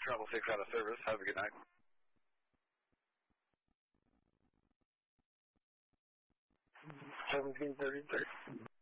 Travel 6 out of service. Have a good night. 1733.